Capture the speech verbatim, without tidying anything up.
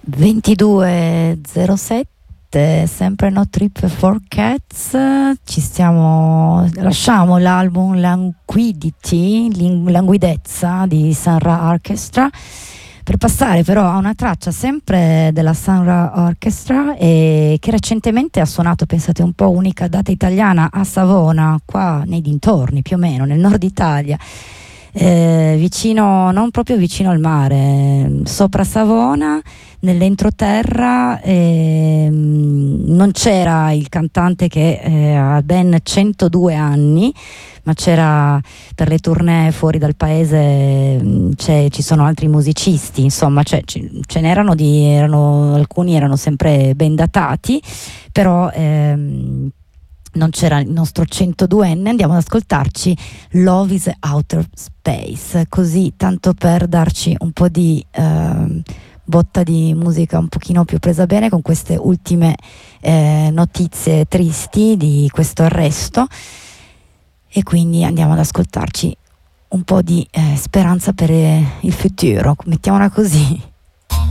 ventidue e zero sette, sempre No Trip for Cats. Ci stiamo, lasciamo l'album Languidity, languidezza di Sun Ra Orchestra, per passare però a una traccia sempre della Sun Ra Orchestra e che recentemente ha suonato, pensate un po', unica data italiana a Savona, qua nei dintorni più o meno, nel nord Italia. Eh, vicino, non proprio vicino al mare, sopra Savona, nell'entroterra. Eh, non c'era il cantante che eh, ha ben centodue anni, ma c'era per le tournée fuori dal paese, c'è, ci sono altri musicisti, insomma, cioè, ce, ce n'erano di, erano, alcuni erano sempre ben datati, però ehm, non c'era il nostro centoduenne. Andiamo ad ascoltarci Love is Outer Space, così tanto per darci un po' di eh, botta di musica un pochino più presa bene con queste ultime eh, notizie tristi di questo arresto, e quindi andiamo ad ascoltarci un po' di eh, speranza per eh, il futuro, mettiamola così.